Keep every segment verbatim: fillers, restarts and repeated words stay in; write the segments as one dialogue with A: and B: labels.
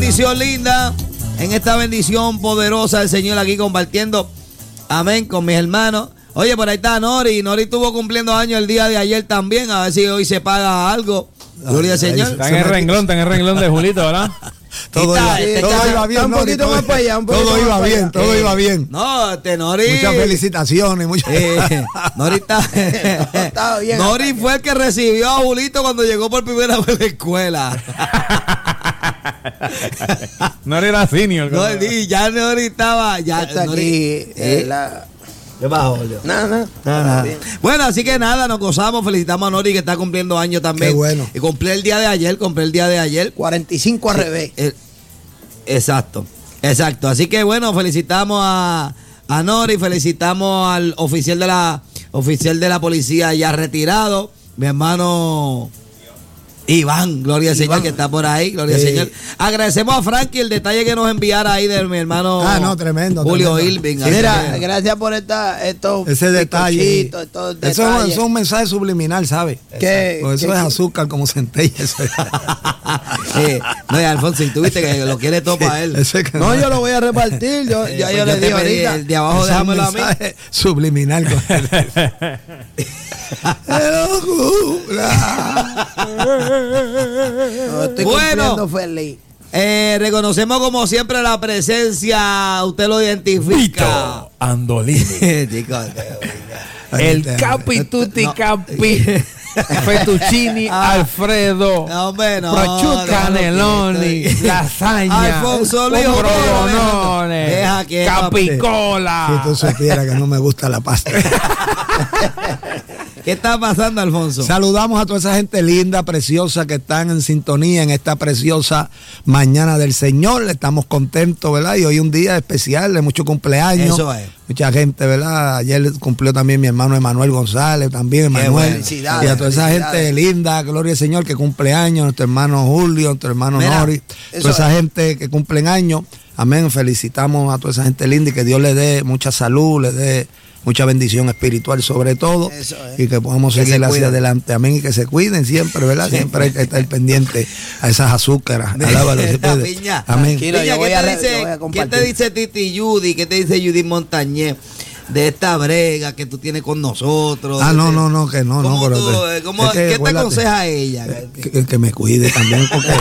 A: bendición linda, en esta bendición poderosa del Señor aquí compartiendo, amén, con mis hermanos. Oye, por ahí está Nori, Nori estuvo cumpliendo años el día de ayer también, a ver si hoy se paga algo. Gloria al Señor.
B: Está en el renglón, está en el renglón de Julito, ¿verdad?
C: Todo,
A: está,
C: iba,
A: está,
C: todo
A: está,
C: iba bien,
D: un poquito
C: Nori,
D: más para allá, un poquito
C: todo
D: más
C: iba
D: para
C: bien,
D: allá.
C: todo
A: Eh,
C: iba bien.
A: No, este Nori.
C: Muchas felicitaciones, muchas.
A: Eh, Nori está.
D: Estaba bien.
A: Nori fue el que recibió a Julito cuando llegó por primera vez a la escuela.
B: Nori era senior.
A: No, y ya Nori estaba. Ya,
D: Está
A: Nori,
D: aquí.
A: eh,
D: eh, la...
A: ¿Qué pasó, Julio?
D: Nada, nada.
A: Nada. Bueno, así que nada, nos gozamos, felicitamos a Nori que está cumpliendo años también.
C: Qué bueno.
A: Y cumplí el día de ayer, cumplí el día de ayer.
D: cuarenta y cinco al revés.
A: Eh, exacto, exacto. Así que bueno, felicitamos a, a Nori, felicitamos al oficial de la oficial de la policía ya retirado, mi hermano Iván, gloria al Señor, que está por ahí, gloria al
C: Sí.
A: Señor. Agradecemos a Frankie el detalle que nos enviara ahí de mi hermano
C: Ah, no, tremendo,
A: Julio
C: tremendo.
A: Irving.
C: Sí,
A: Así
D: Mira,
A: que-
D: gracias por esta, estos
C: Ese detalle.
D: bizcochitos, estos
C: Eso, es-
D: detalles.
C: eso es un mensaje subliminal, ¿sabes?
D: ¿Qué-
C: Por eso
D: qué-
C: es azúcar como centella. Eso es.
A: Eh, no, y Alfonso, y tú viste que lo quiere todo para él.
C: Eso es que
D: No, yo lo voy a repartir. Yo,
A: Eh,
D: ya
A: pues
D: yo le
A: te
D: dije
A: pedí
D: ahorita.
A: el de abajo,
C: Eso es un
A: déjamelo a mí.
C: mensaje subliminal. Con él. ¡Que lo cumpla!
D: No, estoy
A: Bueno.
D: cumpliendo feliz.
A: Eh, reconocemos como siempre la presencia, usted lo identifica.
B: Vito Andolini.
A: Chicos,
B: El
C: Ahorita,
B: Capi Tutti
A: no.
B: Capi. Fettuccini
A: Ah.
B: Alfredo.
A: No, hombre, no.
B: Prosciutto
A: no,
B: Cannelloni.
A: no, no.
B: Lasaña.
A: Alfonso Luis
B: Provolone.
A: Deja que-
C: Si
B: Capicola.
C: tú supieras que no me gusta la pasta.
A: ¿Qué está pasando, Alfonso?
C: Saludamos a toda esa gente linda, preciosa que están en sintonía en esta preciosa mañana del Señor. Estamos contentos, ¿verdad? Y hoy un día especial de muchos cumpleaños.
A: Eso es.
C: Mucha gente, ¿verdad? Ayer cumplió también mi hermano Emanuel González, también Emanuel.
A: bueno.
D: Felicidades,
C: Y a toda esa
D: felicidades.
C: gente linda, gloria al Señor, que cumple años, nuestro hermano Julio, nuestro hermano
A: Mira,
C: Nori,
D: eso
C: toda esa
D: es.
C: gente que cumplen años. Amén. Felicitamos a toda esa gente linda y que Dios le dé mucha salud, le dé mucha bendición espiritual sobre todo.
D: Eso es.
C: Y que podamos
A: Que se
C: seguir hacia
A: cuiden.
C: adelante. Amén. Y que se cuiden siempre, ¿verdad? Siempre hay que estar pendiente a esas azúcares. Alábalo, se puede.
A: Piña.
C: Amén.
D: Tranquilo,
A: Piña,
D: yo voy
A: ¿qué,
D: a
A: te
D: re- yo voy a
A: dice, ¿qué
D: compartir.
A: te dice Titi Judy? ¿Qué te dice Judy Montañez de esta brega que tú tienes con nosotros?
C: Ah,
A: De-
C: no, no, no, que no, no.
A: ¿Cómo
C: pero
A: tú,
C: te-
A: eh, cómo-
C: es que
A: ¿Qué te
C: acuérdate,
A: aconseja ella?
C: Que, que me cuide también, porque.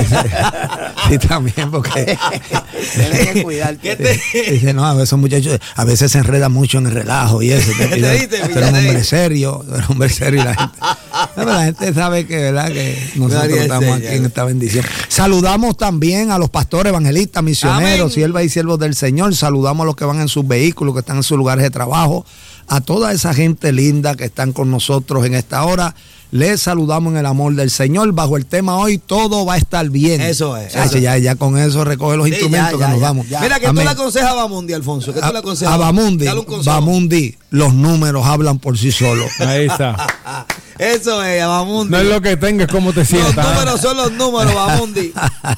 C: Sí, también, porque.
D: Tienes que cuidarte.
A: ¿Qué te-
C: Dice, no, a veces esos muchachos, a veces se enredan mucho en el relajo y eso.
A: ¿Qué te dice,
C: Tú eres
A: Piña?
C: un
A: ¿Qué te
C: hombre
A: dice?
C: serio, tú eres un hombre serio y la gente. No, pero la gente sabe que, ¿verdad? Que nosotros
A: Gloria al
C: estamos
A: Señor.
C: aquí en esta bendición. Saludamos también a los pastores, evangelistas, misioneros,
A: Amén.
C: siervas y siervos del Señor. Saludamos a los que van en sus vehículos, que están en sus lugares de trabajo. A toda esa gente linda que están con nosotros en esta hora. Les saludamos en el amor del Señor. Bajo el tema hoy, todo va a estar bien.
A: Eso es,
C: Chacho,
A: eso
C: ya, ya con eso recoge los
A: Sí,
C: instrumentos
A: ya,
C: que
A: ya,
C: nos
A: ya.
C: vamos.
A: Mira, que tú
C: Amén.
A: le aconsejas a Bamundi, Alfonso. ¿Qué tú le aconsejas?
C: A Bamundi,
A: Dale un consejo.
C: Bamundi, los números hablan por sí solos.
B: Ahí está.
A: Eso es, a Bamundi.
B: No es lo que tengas, es cómo te
A: Los
B: sientas.
A: números son los números, Bamundi.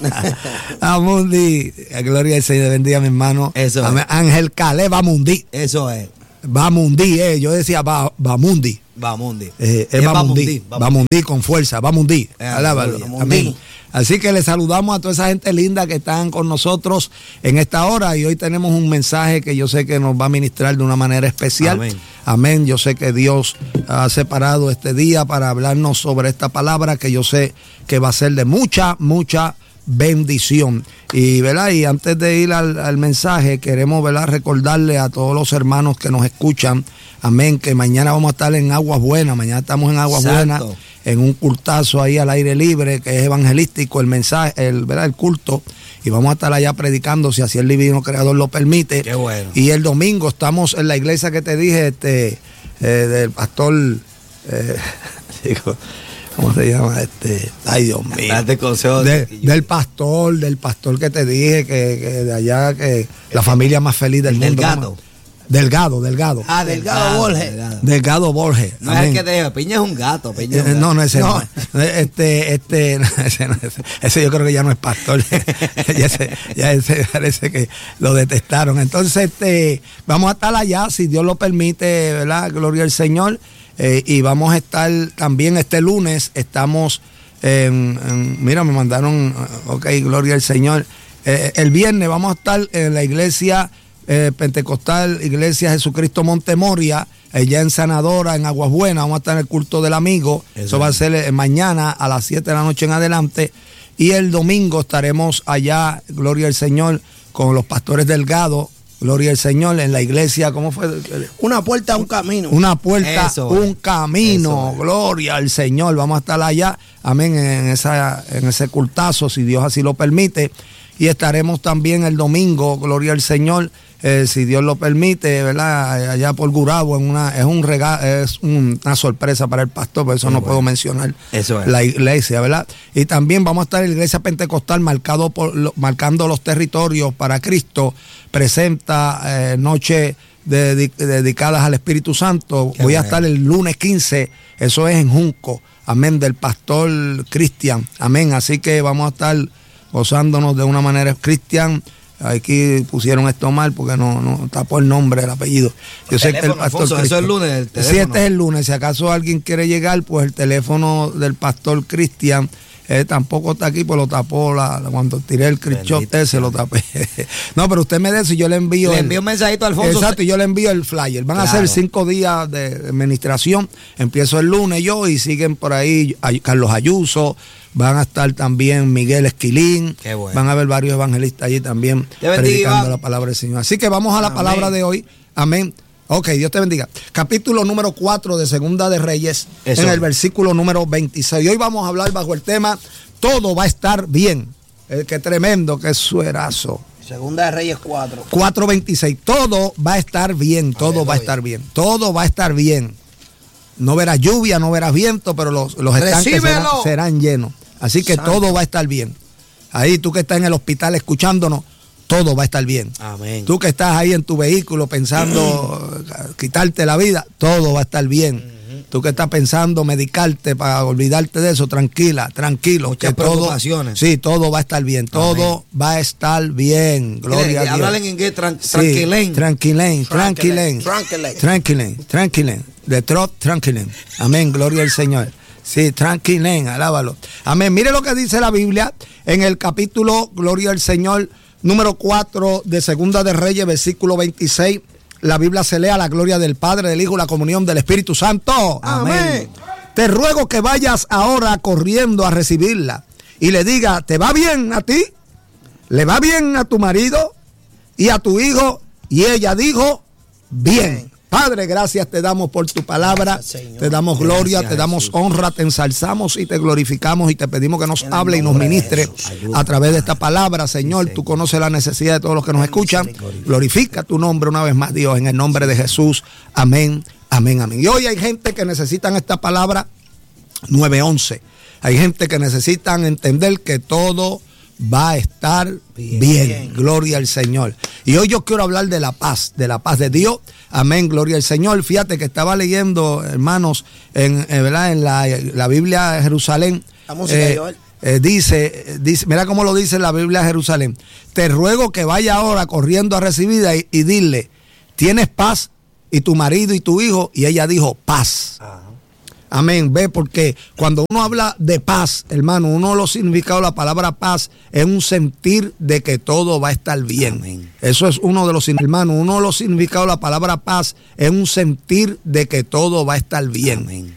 C: Bamundi, gloria al Señor, bendiga a mi hermano.
A: Eso
C: Amén.
A: es.
C: Ángel Calé, Bamundi.
A: Eso es,
C: Bamundi, eh, yo decía Ba- Bamundi.
A: Bamundi.
C: Eh, es Bamundi, Bamundi con fuerza, Bamundi.
A: Eh,
C: Alábalo.
A: Bamundi.
C: Amén. Así que le saludamos a toda esa gente linda que están con nosotros en esta hora y hoy tenemos un mensaje que yo sé que nos va a ministrar de una manera especial.
A: Amén.
C: Amén. Yo sé que Dios ha separado este día para hablarnos sobre esta palabra que yo sé que va a ser de mucha, mucha bendición. Y, ¿verdad? Y antes de ir al, al mensaje, queremos, ¿verdad?, recordarle a todos los hermanos que nos escuchan, amén, que mañana vamos a estar en Aguas Buenas, mañana estamos en Aguas
A: Exacto.
C: Buenas, en un cultazo ahí al aire libre, que es evangelístico, el mensaje, el, ¿verdad?, el culto, y vamos a estar allá predicando, si así el divino creador lo permite.
A: Qué bueno.
C: Y el domingo estamos en la iglesia que te dije, este, eh, del pastor, eh, digo, ¿cómo se llama? Este, ay, Dios mío.
A: Date consejo.
C: De- del pastor, del pastor que te dije, que, que de allá, que la familia más feliz del
A: El
C: mundo.
A: Delgado.
C: ¿cómo? Delgado, Delgado.
A: Ah,
D: Delgado Borges.
A: Delgado.
C: Delgado Borges.
A: No es
C: amén.
A: el que te dijo, Piña es un gato. Piña es un
C: Eh,
A: gato.
C: No, no, ese no.
D: No.
C: Este, este, no, ese, no, ese, ese yo creo que ya no es pastor. ya, ese, ya ese parece que lo detestaron. Entonces, este, vamos a estar allá, si Dios lo permite, ¿verdad? Gloria al Señor. Eh, y vamos a estar también este lunes, estamos en, en- mira, me mandaron, ok, gloria al Señor. Eh, el viernes vamos a estar en la iglesia eh, pentecostal, Iglesia Jesucristo Montemoria, allá en Sanadora, en Aguas Buenas. Vamos a estar en el culto del amigo. Eso, Eso va a ser eh, mañana a las siete de la noche en adelante. Y el domingo estaremos allá, gloria al Señor, con los pastores Delgado, gloria al Señor, en la iglesia. ¿Cómo fue?
D: Una puerta, un camino.
C: Una puerta,
A: Eso,
C: un camino.
A: eso,
C: gloria al Señor. Vamos a estar allá, amén, en, esa, en ese cultazo, si Dios así lo permite. Y estaremos también el domingo, gloria al Señor, eh, si Dios lo permite, ¿verdad? Allá por Gurabo, en una, es un regalo, es un, una sorpresa para el pastor, por eso sí, no bueno. puedo mencionar
A: eso es.
C: la iglesia, ¿verdad? Y también vamos a estar en la iglesia pentecostal marcado por, lo, marcando los territorios para Cristo. Presenta eh, noche de, de, dedicadas al Espíritu Santo. Qué Voy bueno. a estar el lunes quince, eso es en Junco, amén, del pastor Cristian, amén. Así que vamos a estar gozándonos de una manera. Cristian, aquí pusieron esto mal porque no, no tapó el nombre, el apellido. Yo el sé teléfono, que el pastor
A: Alfonso, eso es el lunes, el teléfono.
C: Si este es el lunes, si acaso alguien quiere llegar, pues el teléfono del pastor Cristian eh, tampoco está aquí, pues lo tapó la, la, cuando tiré el crischote ese, lo tapé. No, pero usted me dice, yo le envío.
A: Le
C: el,
A: envío un mensajito a Alfonso.
C: Exacto, y yo le envío el flyer. Van claro. a ser cinco días de administración. Empiezo el lunes yo y siguen por ahí Carlos Ayuso. Van a estar también Miguel Esquilín. Qué bueno. Van a haber varios evangelistas allí también predicando la palabra del Señor. Así que vamos a la Amén. palabra de hoy. Amén. Ok, Dios te bendiga. Capítulo número cuatro de Segunda de Reyes, Eso. en el versículo número veintiséis. Y hoy vamos a hablar bajo el tema todo va a estar bien. Eh, qué tremendo, qué suerazo.
D: Segunda de Reyes cuatro.
C: cuatro veintiséis. Todo va a estar bien, todo Aleluya. va a estar bien. Todo va a estar bien. No verás lluvia, no verás viento, pero los, los estanques serán, serán llenos. Así que Santo. todo va a estar bien. Ahí tú que estás en el hospital escuchándonos, todo va a estar bien.
A: Amén.
C: Tú que estás ahí en tu vehículo pensando quitarte la vida, todo va a estar bien. Uh-huh. Tú que estás pensando medicarte para olvidarte de eso, tranquila, tranquilo.
A: Muchas
C: que
A: preocupaciones.
C: Todo, sí, todo va a estar bien. Todo Amén. va a estar bien. Gloria a Dios.
A: Hablan en inglés, tran
C: sí,
A: tranquilen.
C: Tranquilen, tranquilen. Tranquilen, tranquilen. De trot, tranquilen. Amén, gloria al Señor. Sí, tranquilen, alábalo. Amén. Mire lo que dice la Biblia en el capítulo, gloria al Señor, número cuatro de Segunda de Reyes, versículo veintiséis. La Biblia se lee a la gloria del Padre, del Hijo y la comunión del Espíritu Santo. Amén. Amén. Te ruego que vayas ahora corriendo a recibirla y le diga, ¿te va bien a ti? ¿Le va bien a tu marido y a tu hijo? Y ella dijo, bien. Padre, gracias te damos por tu palabra, gracias, te damos gloria, gracias, te damos Jesús. honra, te ensalzamos y te glorificamos y te pedimos que nos en hable y nos ministre a través de esta palabra, Señor. Sí, tú conoces la necesidad de todos los que nos escuchan. Glorifica tu nombre una vez más, Dios, en el nombre de Jesús. Amén, amén, amén. Y hoy hay gente que necesitan esta palabra nueve once. Hay gente que necesitan entender que todo va a estar bien. bien, gloria al Señor. Y hoy yo quiero hablar de la paz, de la paz de Dios. Amén, gloria al Señor. Fíjate que estaba leyendo, hermanos, en, en, ¿verdad? en la, la Biblia de Jerusalén.
D: La música,
C: eh, eh, dice, dice, mira cómo lo dice la Biblia de Jerusalén. Te ruego que vaya ahora corriendo a recibirla y, y dile, ¿tienes paz? Y tu marido y tu hijo. Y ella dijo, paz. Ajá. Amén, ve, porque cuando uno habla de paz, hermano, uno de los significados de la palabra paz es un sentir de que todo va a estar bien. Amén. Eso es uno de los, hermanos, uno de los significados de la palabra paz es un sentir de que todo va a estar bien. Amén.